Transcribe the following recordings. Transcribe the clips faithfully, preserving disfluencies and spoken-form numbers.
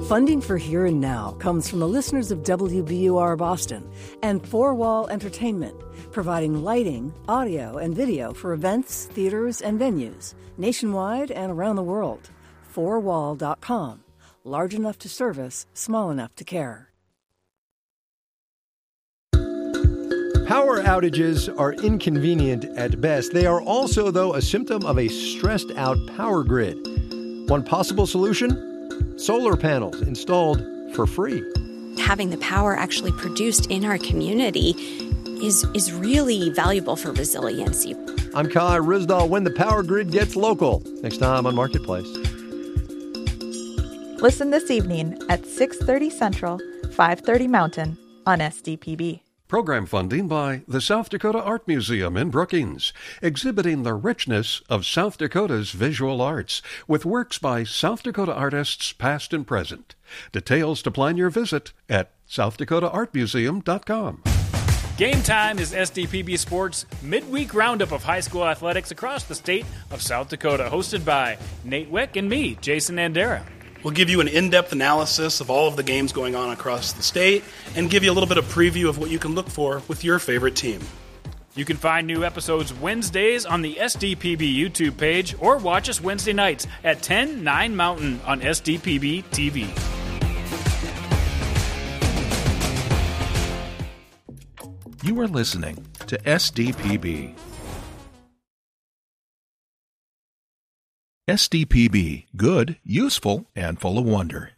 Funding for Here and Now comes from the listeners of W B U R Boston and Four Wall Entertainment, providing lighting, audio, and video for events, theaters, and venues nationwide and around the world. four wall dot com. Large enough to service, small enough to care. Power outages are inconvenient at best. They are also, though, a symptom of a stressed-out power grid. One possible solution? Solar panels installed for free. Having the power actually produced in our community is, is really valuable for resiliency. I'm Kai Rizdal. When the power grid gets local. Next time on Marketplace. Listen this evening at six thirty Central, five thirty Mountain on S D P B. Program funding by the South Dakota Art Museum in Brookings, exhibiting the richness of South Dakota's visual arts with works by South Dakota artists past and present. Details to plan your visit at south dakota art museum dot com. Game Time is S D P B Sports' midweek roundup of high school athletics across the state of South Dakota, hosted by Nate Wick and me, Jason Nandera. We'll give you an in-depth analysis of all of the games going on across the state and give you a little bit of preview of what you can look for with your favorite team. You can find new episodes Wednesdays on the S D P B YouTube page or watch us Wednesday nights at ten, nine Mountain on S D P B T V. You are listening to S D P B. S D P B, good, useful, and full of wonder.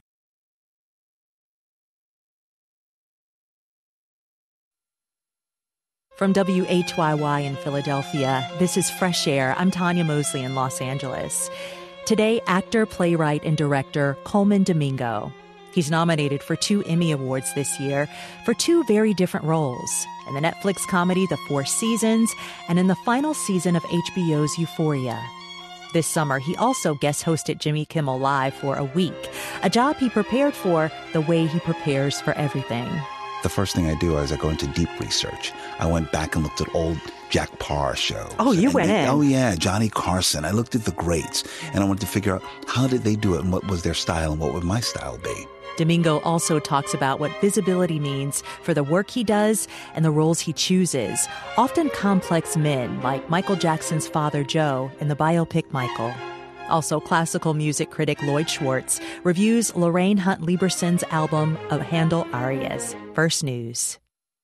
From W H Y Y in Philadelphia, this is Fresh Air. I'm Tanya Mosley in Los Angeles. Today, actor, playwright, and director Colman Domingo. He's nominated for two Emmy Awards this year for two very different roles, in the Netflix comedy The Four Seasons and in the final season of H B O's Euphoria. This summer, he also guest hosted Jimmy Kimmel Live for a week, a job he prepared for the way he prepares for everything. The first thing I do is I go into deep research. I went back and looked at old Jack Parr shows. Oh, you and went they, in. Oh, yeah, Johnny Carson. I looked at the greats, and I wanted to figure out how did they do it and what was their style and what would my style be. Domingo also talks about what visibility means for the work he does and the roles he chooses, often complex men like Michael Jackson's father Joe in the biopic Michael. Also, classical music critic Lloyd Schwartz reviews Lorraine Hunt Lieberson's album of Handel arias. First News.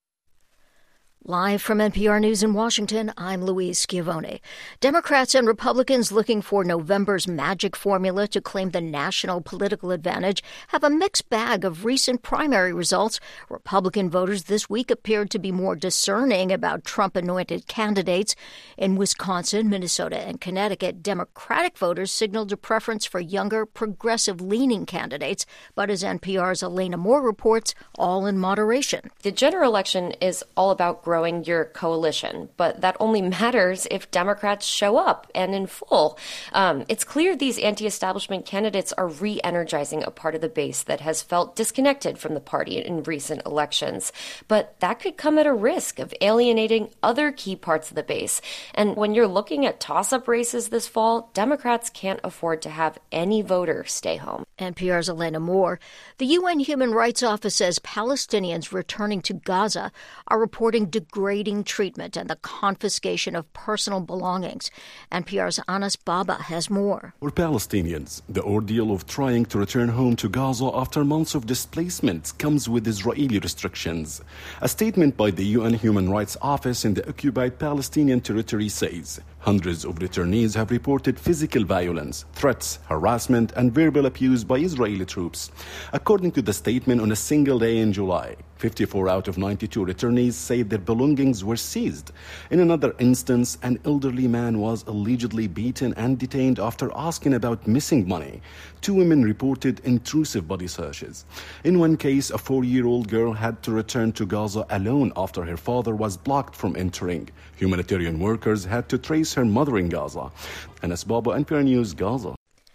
Live from N P R News in Washington, I'm Louise Schiavone. Democrats and Republicans looking for November's magic formula to claim the national political advantage have a mixed bag of recent primary results. Republican voters this week appeared to be more discerning about Trump-anointed candidates. In Wisconsin, Minnesota, and Connecticut, Democratic voters signaled a preference for younger, progressive-leaning candidates. But as N P R's Elena Moore reports, all in moderation. The general election is all about growing your coalition, but that only matters if Democrats show up and in full. Um, it's clear these anti-establishment candidates are re-energizing a part of the base that has felt disconnected from the party in recent elections. But that could come at a risk of alienating other key parts of the base. And when you're looking at toss-up races this fall, Democrats can't afford to have any voter stay home. N P R's Elena Moore. The U N Human Rights Office says Palestinians returning to Gaza are reporting degrading treatment and the confiscation of personal belongings. N P R's Anas Baba has more. For Palestinians, the ordeal of trying to return home to Gaza after months of displacement comes with Israeli restrictions. A statement by the U N Human Rights Office in the occupied Palestinian territory says hundreds of returnees have reported physical violence, threats, harassment, and verbal abuse by Israeli troops. According to the statement, on a single day in July, fifty-four out of ninety-two returnees say their belongings were seized. In another instance, an elderly man was allegedly beaten and detained after asking about missing money. Two women reported intrusive body searches. In one case, a four-year-old girl had to return to Gaza alone after her father was blocked from entering. Humanitarian workers had to trace her mother in Gaza. Anas Baba, N P R News, Gaza.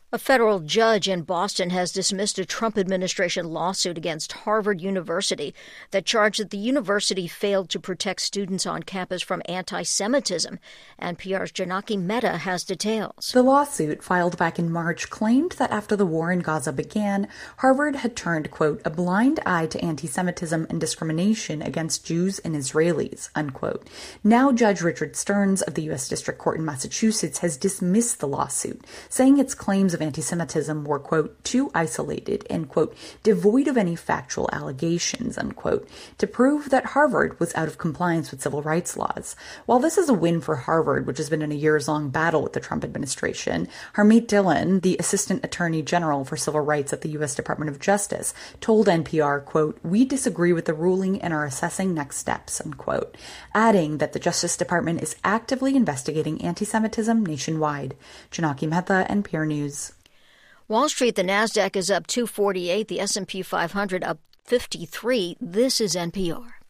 A federal judge in Boston has dismissed a Trump administration lawsuit against Harvard University that charged that the university failed to protect students on campus from anti-Semitism. N P R's Janaki Mehta has details. The lawsuit, filed back in March, claimed that after the war in Gaza began, Harvard had turned, quote, a blind eye to anti-Semitism and discrimination against Jews and Israelis, unquote. Now Judge Richard Stearns of the U S District Court in Massachusetts has dismissed the lawsuit, saying its claims of anti-Semitism were, quote, too isolated and, quote, devoid of any factual allegations, unquote, to prove that Harvard was out of compliance with civil rights laws. While this is a win for Harvard, which has been in a years-long battle with the Trump administration, Harmeet Dillon, the Assistant Attorney General for Civil Rights at the U S Department of Justice, told N P R, quote, we disagree with the ruling and are assessing next steps, unquote, adding that the Justice Department is actively investigating anti-Semitism nationwide. Janaki Mehta, N P R News. Wall Street, the NASDAQ is up two forty-eight, the S and P five hundred up fifty-three. This is N P R.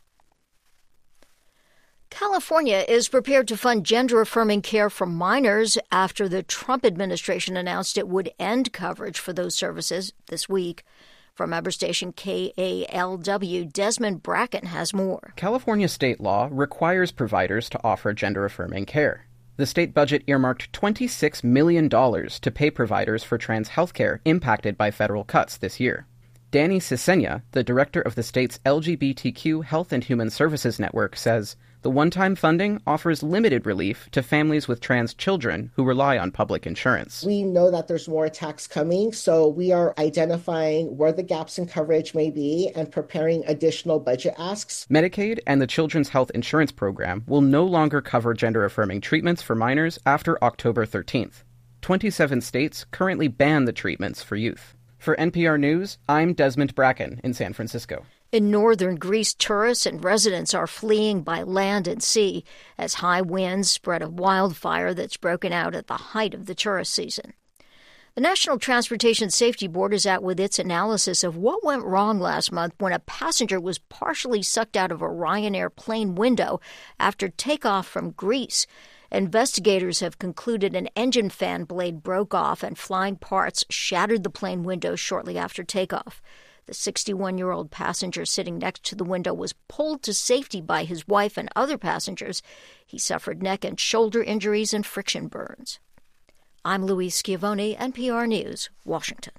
California is prepared to fund gender-affirming care for minors after the Trump administration announced it would end coverage for those services this week. From member station K A L W, Desmond Bracken has more. California state law requires providers to offer gender-affirming care. The state budget earmarked twenty-six million dollars to pay providers for trans health care impacted by federal cuts this year. Danny Cicenia, the director of the state's L G B T Q Health and Human Services Network, says the one-time funding offers limited relief to families with trans children who rely on public insurance. We know that there's more attacks coming, so we are identifying where the gaps in coverage may be and preparing additional budget asks. Medicaid and the Children's Health Insurance Program will no longer cover gender-affirming treatments for minors after October thirteenth. twenty-seven states currently ban the treatments for youth. For N P R News, I'm Desmond Bracken in San Francisco. In northern Greece, tourists and residents are fleeing by land and sea as high winds spread a wildfire that's broken out at the height of the tourist season. The National Transportation Safety Board is out with its analysis of what went wrong last month when a passenger was partially sucked out of a Ryanair plane window after takeoff from Greece. Investigators have concluded an engine fan blade broke off and flying parts shattered the plane window shortly after takeoff. The sixty-one-year-old passenger sitting next to the window was pulled to safety by his wife and other passengers. He suffered neck and shoulder injuries and friction burns. I'm Louise Schiavone, N P R News, Washington.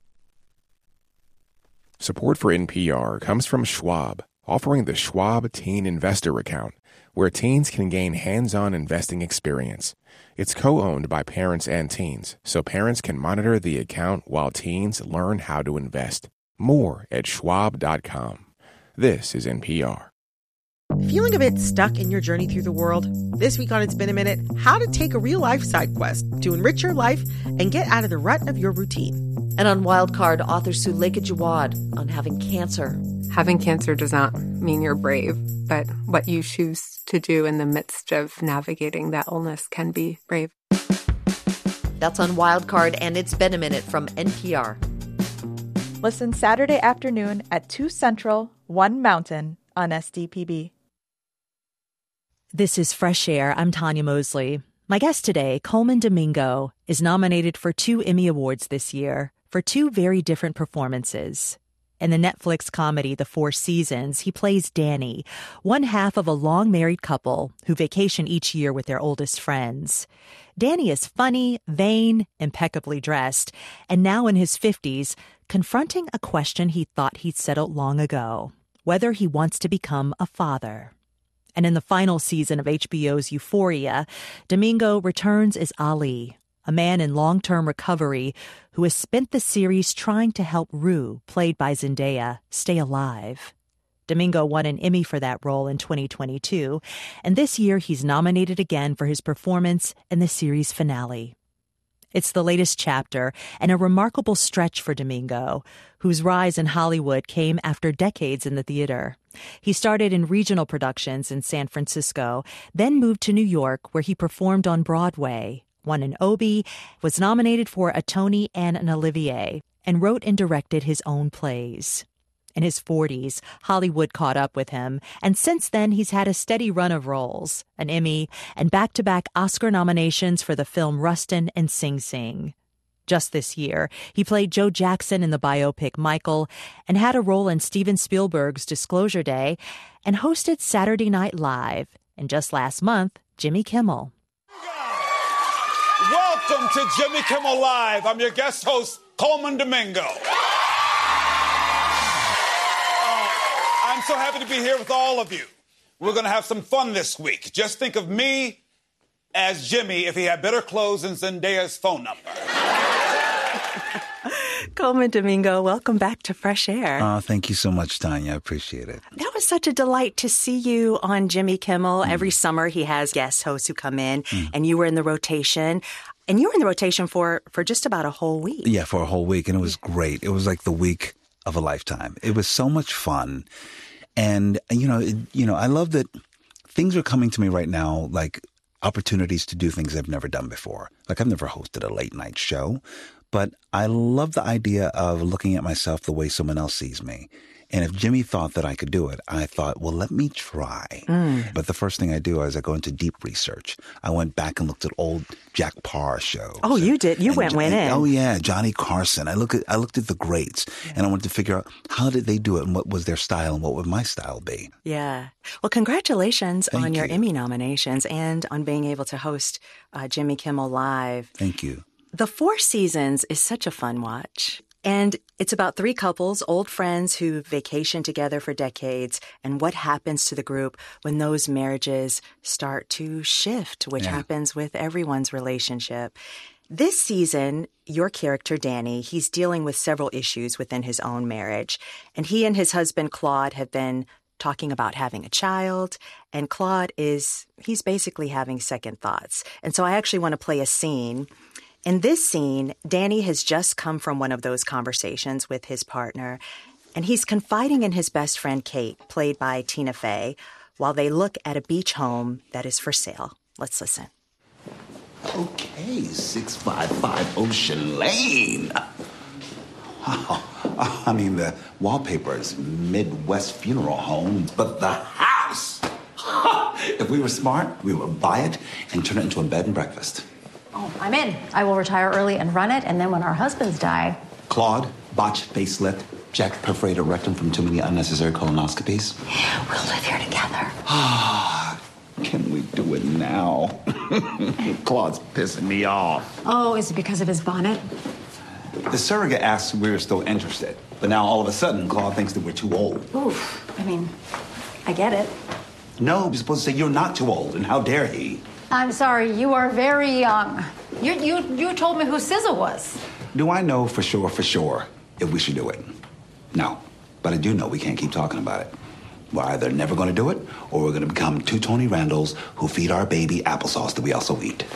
Support for N P R comes from Schwab, offering the Schwab Teen Investor Account, where teens can gain hands-on investing experience. It's co-owned by parents and teens, so parents can monitor the account while teens learn how to invest. More at schwab dot com. This is N P R. Feeling a bit stuck in your journey through the world? This week on It's Been a Minute, how to take a real-life side quest to enrich your life and get out of the rut of your routine. And on Wildcard, author Suleika Jawad on having cancer. Having cancer does not mean you're brave, but what you choose to do in the midst of navigating that illness can be brave. That's on Wildcard, and It's Been a Minute from N P R. Listen Saturday afternoon at two Central, one Mountain on S D P B. This is Fresh Air. I'm Tanya Mosley. My guest today, Colman Domingo, is nominated for two Emmy Awards this year for two very different performances. In the Netflix comedy The Four Seasons, he plays Danny, one half of a long-married couple who vacation each year with their oldest friends. Danny is funny, vain, impeccably dressed, and now in his fifties, confronting a question he thought he'd settled long ago, whether he wants to become a father. And in the final season of H B O's Euphoria, Domingo returns as Ali, a man in long-term recovery who has spent the series trying to help Rue, played by Zendaya, stay alive. Domingo won an Emmy for that role in twenty twenty-two, and this year he's nominated again for his performance in the series finale. It's the latest chapter and a remarkable stretch for Domingo, whose rise in Hollywood came after decades in the theater. He started in regional productions in San Francisco, then moved to New York, where he performed on Broadway, won an Obie, was nominated for a Tony and an Olivier, and wrote and directed his own plays. In his forties, Hollywood caught up with him, and since then he's had a steady run of roles, an Emmy, and back-to-back Oscar nominations for the film Rustin and Sing Sing. just this year. He played Joe Jackson in the biopic Michael and had a role in Steven Spielberg's Disclosure Day and hosted Saturday Night Live. And just last month, Jimmy Kimmel. Welcome to Jimmy Kimmel Live. I'm your guest host, Coleman Domingo. Uh, I'm so happy to be here with all of you. We're going to have some fun this week. Just think of me as Jimmy if he had better clothes than Zendaya's phone number. Coleman Domingo, welcome back to Fresh Air. Oh, thank you so much, Tanya. I appreciate it. That was such a delight to see you on Jimmy Kimmel. Mm. Every summer he has guest hosts who come in, mm. and you were in the rotation. And you were in the rotation for, for just about a whole week. Yeah, for a whole week. And it was great. It was like the week of a lifetime. It was so much fun. And, you know, it, you know, I love that things are coming to me right now, like opportunities to do things I've never done before. Like I've never hosted a late night show. But I love the idea of looking at myself the way someone else sees me. And if Jimmy thought that I could do it, I thought, well, let me try. Mm. But the first thing I do is I go into deep research. I went back and looked at old Jack Paar shows. Oh, you did? You went, and, went in. Oh, yeah. Johnny Carson. I look at I looked at the greats, yeah. and I wanted to figure out how did they do it and what was their style and what would my style be. Yeah. Well, congratulations Thank on your you. Emmy nominations and on being able to host uh, Jimmy Kimmel Live. Thank you. The Four Seasons is such a fun watch. And it's about three couples, old friends who vacation together for decades, and what happens to the group when those marriages start to shift, which yeah. happens with everyone's relationship. This season, your character, Danny, he's dealing with several issues within his own marriage. And he and his husband, Claude, have been talking about having a child. And Claude is, he's basically having second thoughts. And so I actually want to play a scene. In this scene, Danny has just come from one of those conversations with his partner, and he's confiding in his best friend, Kate, played by Tina Fey, while they look at a beach home that is for sale. Let's listen. Okay, six five five Ocean Lane. Wow. I mean, the wallpaper is Midwest funeral home, but the house! If we were smart, we would buy it and turn it into a bed and breakfast. Oh, I'm in. I will retire early and run it, and then when our husbands die... Claude, botched facelift, Jack perforated rectum from too many unnecessary colonoscopies. We'll live here together. Ah, can we do it now? Claude's pissing me off. Oh, is it because of his bonnet? The surrogate asked if we were still interested, but now all of a sudden, Claude thinks that we're too old. Oof. I mean, I get it. No, you're supposed to say you're not too old, and how dare he? I'm sorry, you are very young. You you you told me who S Z A was. Do I know for sure, for sure, if we should do it? No. But I do know we can't keep talking about it. We're either never going to do it, or we're going to become two Tony Randalls who feed our baby applesauce that we also eat.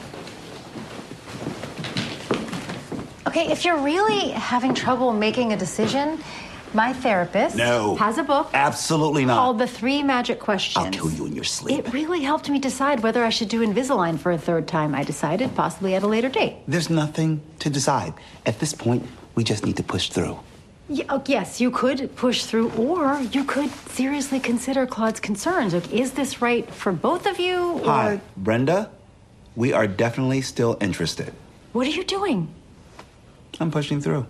Okay, if you're really having trouble making a decision... My therapist no, has a book. Absolutely not. Called The Three Magic Questions. I'll kill you in your sleep. It really helped me decide whether I should do Invisalign for a third time. I decided possibly at a later date. There's nothing to decide. At this point, we just need to push through. Yeah, oh, yes, you could push through, or you could seriously consider Claude's concerns. Like, is this right for both of you? Or... Hi, Brenda. We are definitely still interested. What are you doing? I'm pushing through.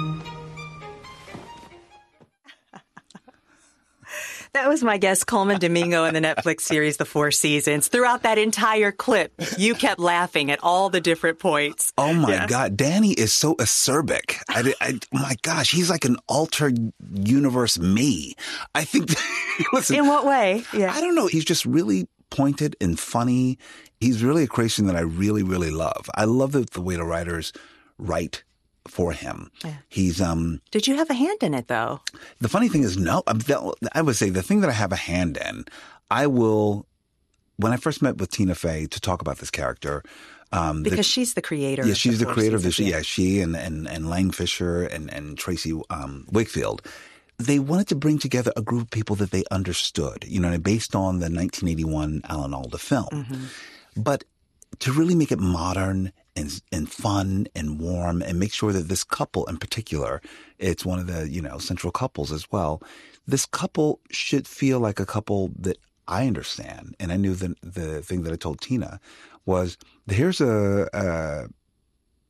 That was my guest, Coleman Domingo, in the Netflix series The Four Seasons. Throughout that entire clip, you kept laughing at all the different points. Oh, my yes. God. Danny is so acerbic. I, I, my gosh, he's like an altered universe me. I think, listen. In what way? Yeah. I don't know. He's just really pointed and funny. He's really a creation that I really, really love. I love the, the way the writers write for him. Yeah. He's um Did you have a hand in it though? The funny thing is no. I would say the thing that I have a hand in, I will when I first met with Tina Fey to talk about this character, um because the, she's the creator. Yeah, of she's the, the creator of this. Yeah. yeah, she and and and Lang Fisher and and Tracy um Wakefield. They wanted to bring together a group of people that they understood, you know, based on the nineteen eighty-one Alan Alda film. Mm-hmm. But to really make it modern and and fun and warm and make sure that this couple in particular, it's one of the, you know, central couples as well. This couple should feel like a couple that I understand. And I knew that the thing that I told Tina was here's a, a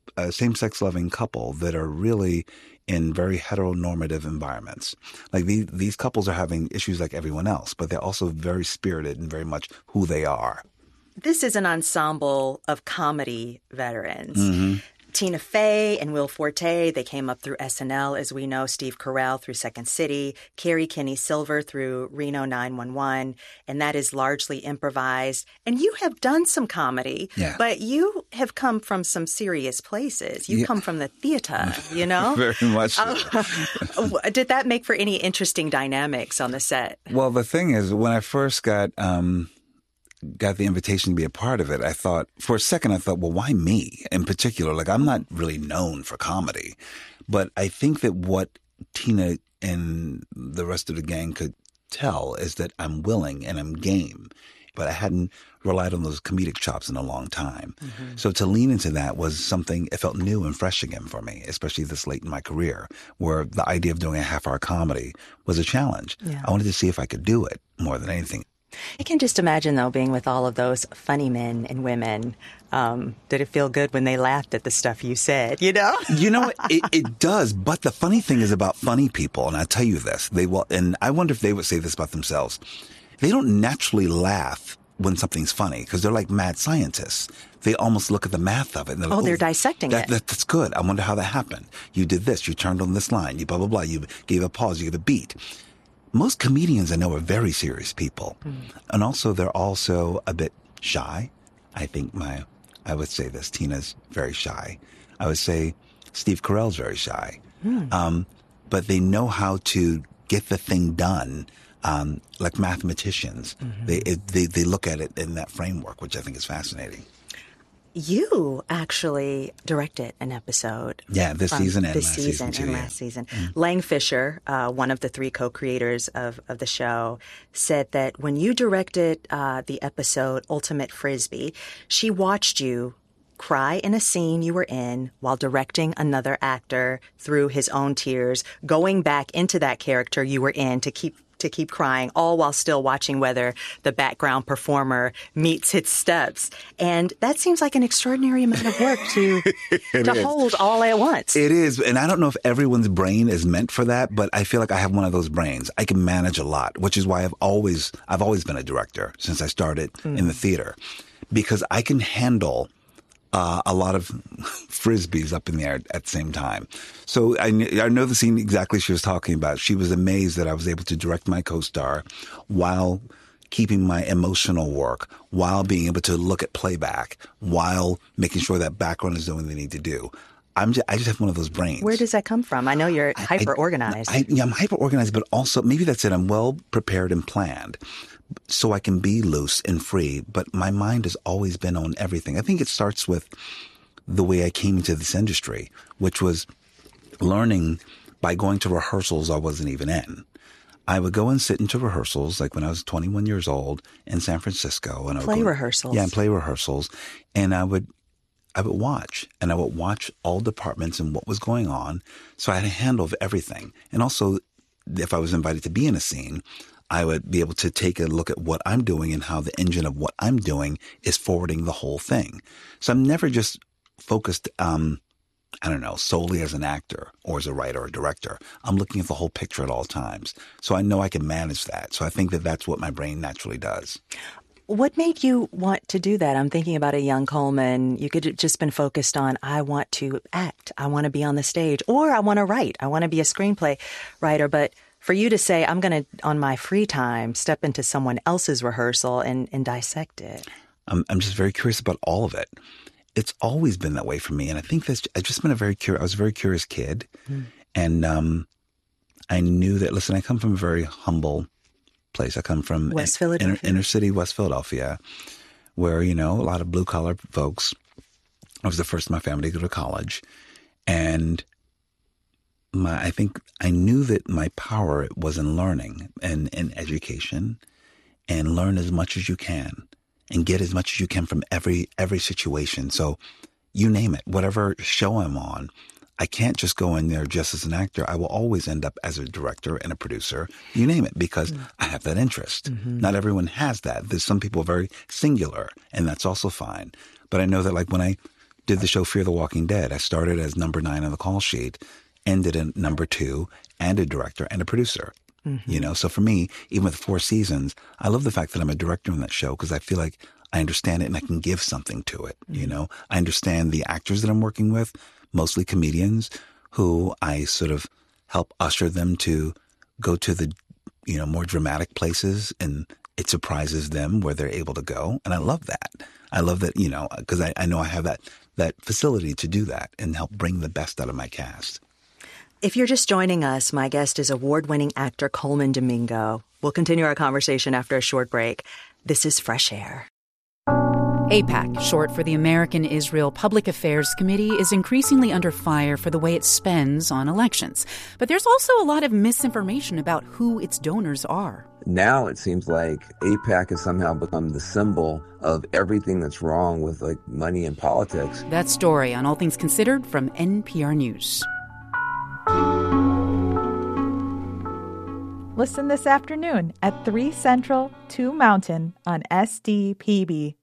a same-sex loving couple that are really in very heteronormative environments. Like these, these couples are having issues like everyone else, but they're also very spirited and very much who they are. This is an ensemble of comedy veterans. Mm-hmm. Tina Fey and Will Forte, they came up through S N L, as we know. Steve Carell through Second City. Carrie Kenny Silver through Reno nine one one. And that is largely improvised. And you have done some comedy, yeah. but you have come from some serious places. You yeah. come from the theater, you know? Very much so. Uh, did that make for any interesting dynamics on the set? Well, the thing is, when I first got... Um, got the invitation to be a part of it, I thought, for a second, I thought, well, why me in particular? Like, I'm not really known for comedy. But I think that what Tina and the rest of the gang could tell is that I'm willing and I'm game. But I hadn't relied on those comedic chops in a long time. Mm-hmm. So to lean into that was something, it felt new and fresh again for me, especially this late in my career, where the idea of doing a half-hour comedy was a challenge. Yeah. I wanted to see if I could do it more than anything. I can just imagine, though, being with all of those funny men and women. Um, did it feel good when they laughed at the stuff you said, you know? You know, it, it does. But the funny thing is about funny people, and I tell you this, they will, and I wonder if they would say this about themselves. They don't naturally laugh when something's funny because they're like mad scientists. They almost look at the math of it. And they're oh, like, they're dissecting that, it. That, that's good. I wonder how that happened. You did this. You turned on this line. You blah, blah, blah. You gave a pause. You gave a beat. Most comedians I know are very serious people. Mm. And also, they're also a bit shy. I think my, I would say this, Tina's very shy. I would say Steve Carell's very shy. Mm. Um, but they know how to get the thing done, um, like mathematicians. Mm-hmm. They, it, they they look at it in that framework, which I think is fascinating. You actually directed an episode. Yeah, this season and this last season, season, too, and yeah. last season. Mm-hmm. Lang Fisher, uh, one of the three co-creators of, of the show, said that when you directed uh, the episode Ultimate Frisbee, she watched you cry in a scene you were in while directing another actor through his own tears, going back into that character you were in to keep to keep crying, all while still watching whether the background performer meets its steps. And that seems like an extraordinary amount of work to to is. hold all at once. It is. And I don't know if everyone's brain is meant for that, but I feel like I have one of those brains. I can manage a lot, which is why I've always, I've always been a director since I started mm. in the theater, because I can handle Uh, a lot of frisbees up in the air at the same time. So I, I know the scene exactly she was talking about. She was amazed that I was able to direct my co-star while keeping my emotional work, while being able to look at playback, while making sure that background is doing what they need to do. I'm just, I just have one of those brains. Where does that come from? I know you're hyper organized. I, I, yeah, I'm hyper organized, but also maybe that's it. I'm well prepared and planned, so I can be loose and free. But my mind has always been on everything. I think it starts with the way I came into this industry, which was learning by going to rehearsals I wasn't even in. I would go and sit into rehearsals, like when I was twenty-one years old in San Francisco. And I would play go, rehearsals. Yeah, play rehearsals. And I would I would watch, and I would watch all departments and what was going on. So I had a handle of everything. And also, if I was invited to be in a scene, I would be able to take a look at what I'm doing and how the engine of what I'm doing is forwarding the whole thing. So I'm never just focused, um, I don't know, solely as an actor or as a writer or director. I'm looking at the whole picture at all times. So I know I can manage that. So I think that that's what my brain naturally does. What made you want to do that? I'm thinking about a young Coleman. You could have just been focused on, I want to act, I want to be on the stage, or I want to write, I want to be a screenplay writer. But for you to say, I'm going to, on my free time, step into someone else's rehearsal and, and dissect it. I'm, I'm just very curious about all of it. It's always been that way for me. And I think that's, I've just been a very curious, I was a very curious kid. Mm. And um, I knew that, listen, I come from a very humble place. I come from West Philadelphia. Inner, inner city West Philadelphia, where, you know, a lot of blue collar folks. I was the first in my family to go to college. And my, I think I knew that my power was in learning and in education, and learn as much as you can and get as much as you can from every, every situation. So you name it, whatever show I'm on, I can't just go in there just as an actor. I will always end up as a director and a producer, you name it, because mm. I have that interest. Mm-hmm. Not everyone has that. There's some people very singular, and that's also fine. But I know that, like, when I did the show Fear the Walking Dead. I started as number nine on the call sheet, ended at number two, and a director and a producer. Mm-hmm. You know, so for me, even with four seasons, I love the fact that I'm a director on that show because I feel like I understand it and I can give something to it. Mm-hmm. You know, I understand the actors that I'm working with, mostly comedians, who I sort of help usher them to go to the, you know, more dramatic places, and it surprises them where they're able to go. And I love that. I love that, you know, because I, I know I have that, that facility to do that and help bring the best out of my cast. If you're just joining us, my guest is award-winning actor Colman Domingo. We'll continue our conversation after a short break. This is Fresh Air. AIPAC, short for the American Israel Public Affairs Committee, is increasingly under fire for the way it spends on elections. But there's also a lot of misinformation about who its donors are. Now it seems like AIPAC has somehow become the symbol of everything that's wrong with like money and politics. That story on All Things Considered from N P R News. Listen this afternoon at three Central, two Mountain on S D P B.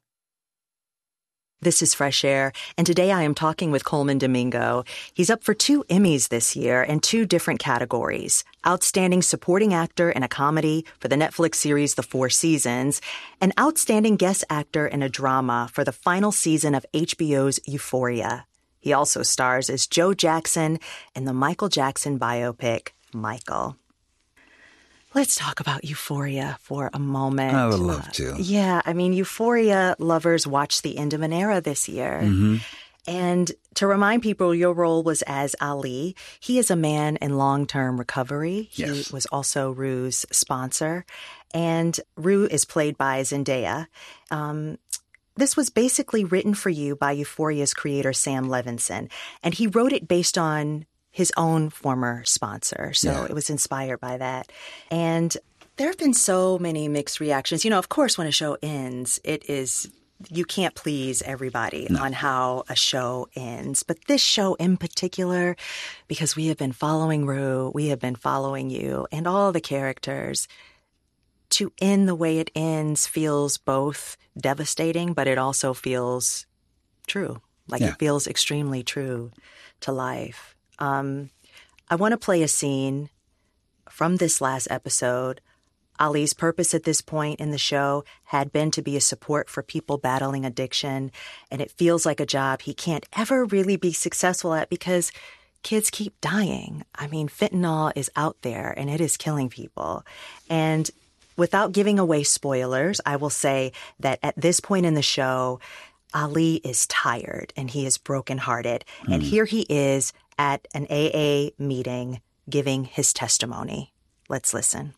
This is Fresh Air, and today I am talking with Colman Domingo. He's up for two Emmys this year in two different categories: Outstanding Supporting Actor in a Comedy for the Netflix series The Four Seasons, and Outstanding Guest Actor in a Drama for the final season of H B O's Euphoria. He also stars as Joe Jackson in the Michael Jackson biopic, Michael. Let's talk about Euphoria for a moment. I would love to. Uh, yeah, I mean, Euphoria lovers watched the end of an era this year. Mm-hmm. And to remind people, your role was as Ali. He is a man in long-term recovery. Yes. He was also Rue's sponsor. And Rue is played by Zendaya. Um, this was basically written for you by Euphoria's creator, Sam Levinson. And he wrote it based on his own former sponsor. So Yeah. it was inspired by that. And there have been so many mixed reactions. You know, of course, when a show ends, it is, you can't please everybody No. on how a show ends. But this show in particular, because we have been following Rue, we have been following you and all the characters, to end the way it ends feels both devastating, but it also feels true. Like Yeah. it feels extremely true to life. Um, I want to play a scene from this last episode. Ali's purpose at this point in the show had been to be a support for people battling addiction, and it feels like a job he can't ever really be successful at because kids keep dying. I mean, fentanyl is out there, and it is killing people. And without giving away spoilers, I will say that at this point in the show, Ali is tired, and he is brokenhearted. Mm. And here he is at an A A meeting giving his testimony. Let's listen.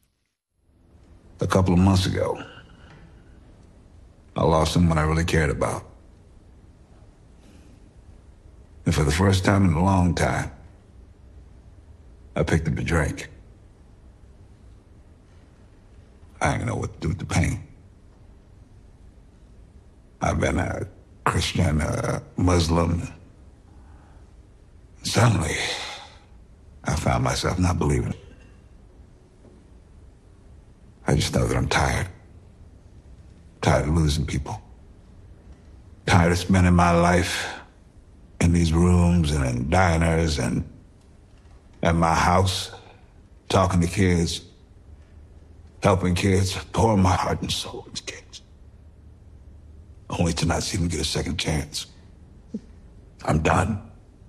A couple of months ago, I lost someone I really cared about. And for the first time in a long time, I picked up a drink. I didn't know what to do with the pain. I've been a Christian, a Muslim. Suddenly, I found myself not believing it. I just know that I'm tired. Tired of losing people. Tired of spending my life in these rooms and in diners and at my house, talking to kids, helping kids, pouring my heart and soul into kids, only to not see them get a second chance. I'm done.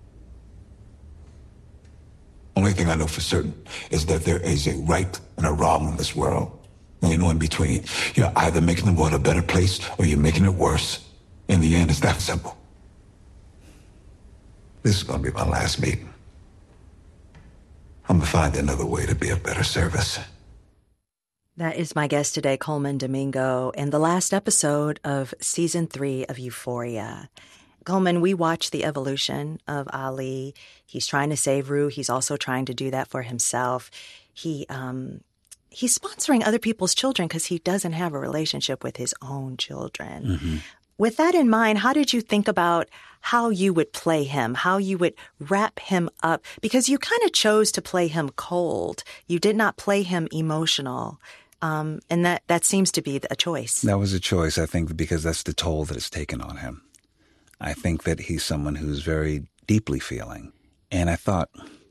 Only thing I know for certain is that there is a right and a wrong in this world. And you know, in between, you're either making the world a better place or you're making it worse. In the end, it's that simple. This is going to be my last meeting. I'm going to find another way to be of better service. That is my guest today, Colman Domingo, in the last episode of season three of Euphoria. Colman, we watch the evolution of Ali. He's trying to save Rue. He's also trying to do that for himself. He um, he's sponsoring other people's children because he doesn't have a relationship with his own children. Mm-hmm. With that in mind, how did you think about how you would play him, how you would wrap him up? Because you kind of chose to play him cold. You did not play him emotional. Um, and that, that seems to be a choice. That was a choice, I think, because that's the toll that it's taken on him. I think that he's someone who's very deeply feeling. And I thought,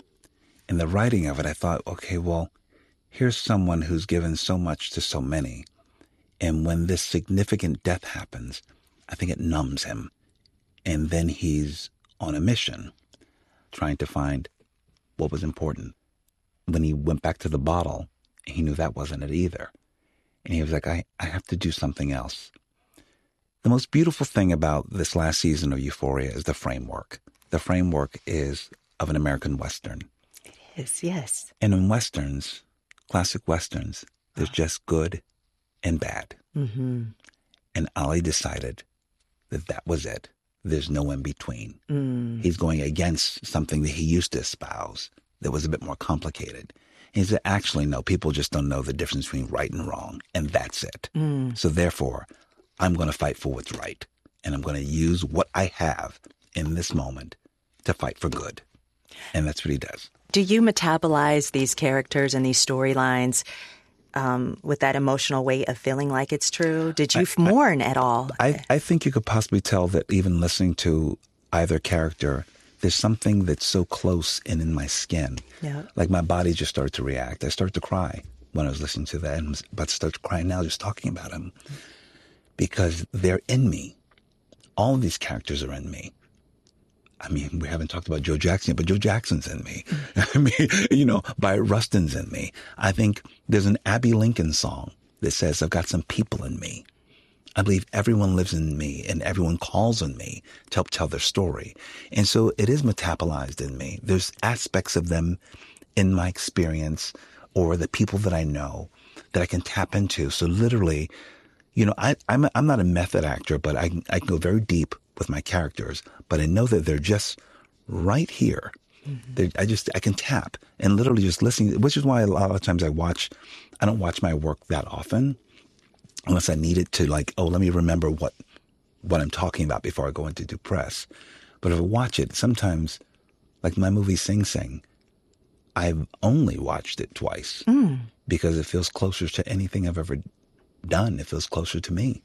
in the writing of it, I thought, okay, well, here's someone who's given so much to so many. And when this significant death happens, I think it numbs him. And then he's on a mission, trying to find what was important. When he went back to the bottle, he knew that wasn't it either. And he was like, I, I have to do something else. The most beautiful thing about this last season of Euphoria is the framework. The framework is of an American Western. It is, yes. And in Westerns, classic Westerns, there's just good and bad. Mm-hmm. And Ali decided that that was it. There's no in between. Mm. He's going against something that he used to espouse that was a bit more complicated. He said, actually, no, people just don't know the difference between right and wrong, and that's it. Mm. So therefore, I'm going to fight for what's right, and I'm going to use what I have in this moment to fight for good. And that's what he does. Do you metabolize these characters and these storylines um, with that emotional weight of feeling like it's true? Did you I, mourn I, at all? I, I think you could possibly tell that even listening to either character, there's something that's so close and in my skin. Yeah. Like my body just started to react. I started to cry when I was listening to that, and I'm about to start crying now just talking about him. Because they're in me. All of these characters are in me. I mean, we haven't talked about Joe Jackson yet, but Joe Jackson's in me. I mean, you know, Bayard Rustin's in me. I think there's an Abbey Lincoln song that says, I've got some people in me. I believe everyone lives in me and everyone calls on me to help tell their story. And so it is metabolized in me. There's aspects of them in my experience or the people that I know that I can tap into. So literally, you know, I, I'm, a, I'm not a method actor, but I, I can go very deep with my characters, but I know that they're just right here. Mm-hmm. I just, I can tap and literally just listening, which is why a lot of times I watch, I don't watch my work that often unless I need it to like, oh, let me remember what, what I'm talking about before I go into do press. But if I watch it, sometimes like my movie Sing Sing, I've only watched it twice mm. because it feels closer to anything I've ever done. It feels closer to me.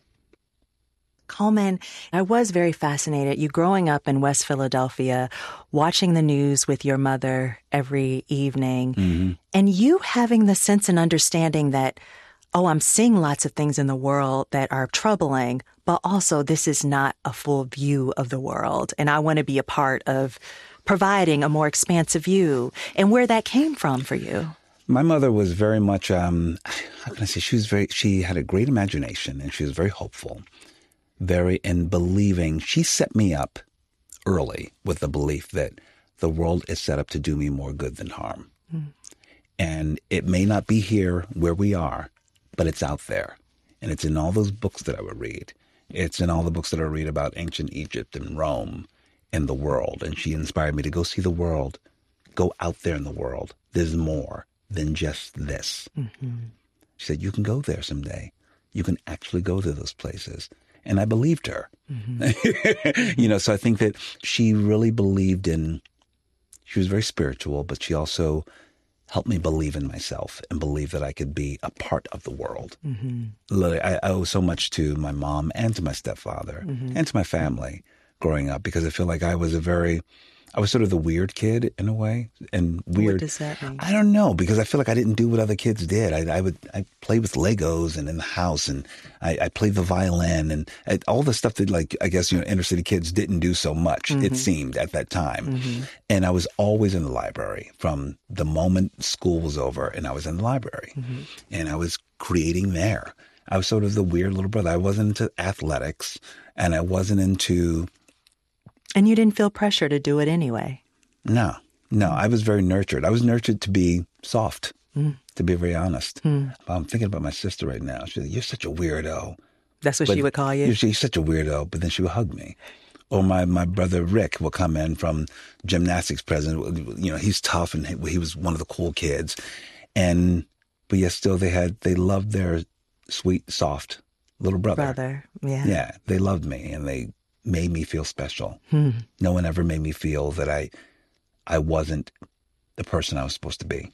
Coleman, I was very fascinated. You growing up in West Philadelphia, watching the news with your mother every evening, mm-hmm. and you having the sense and understanding that, oh, I'm seeing lots of things in the world that are troubling, but also this is not a full view of the world. And I want to be a part of providing a more expansive view, and where that came from for you. My mother was very much, um, how can I say, she was very, she had a great imagination and she was very hopeful. Very in believing, she set me up early with the belief that the world is set up to do me more good than harm. Mm. And it may not be here where we are, but it's out there. And it's in all those books that I would read. It's in all the books that I read about ancient Egypt and Rome and the world. And she inspired me to go see the world, go out there in the world. There's more than just this. Mm-hmm. She said, you can go there someday. You can actually go to those places. And I believed her. Mm-hmm. You know, so I think that she really believed in, she was very spiritual, but she also helped me believe in myself and believe that I could be a part of the world. Mm-hmm. I, I owe so much to my mom and to my stepfather mm-hmm. and to my family growing up, because I feel like I was a very, I was sort of the weird kid in a way. And weird. What does that mean? I don't know, because I feel like I didn't do what other kids did. I, I would, I played with Legos and in the house, and I, I played the violin and I, all the stuff that, like, I guess, you know, inner city kids didn't do so much, mm-hmm. it seemed at that time. Mm-hmm. And I was always in the library from the moment school was over, and I was in the library mm-hmm. and I was creating there. I was sort of the weird little brother. I wasn't into athletics and I wasn't into. And you didn't feel pressure to do it anyway. No, no, I was very nurtured. I was nurtured to be soft, mm. to be very honest. Mm. I'm thinking about my sister right now. She's like, you're such a weirdo. That's what but she would call you? You're, she's such a weirdo, but then she would hug me. Or my, my brother Rick will come in from gymnastics president. You know, he's tough and he, he was one of the cool kids. And, but yet still they had, they loved their sweet, soft little brother. Brother, yeah. Yeah, they loved me and they made me feel special. Hmm. No one ever made me feel that I I wasn't the person I was supposed to be.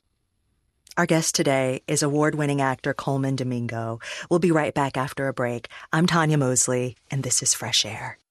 Our guest today is award-winning actor Colman Domingo. We'll be right back after a break. I'm Tanya Mosley, and this is Fresh Air.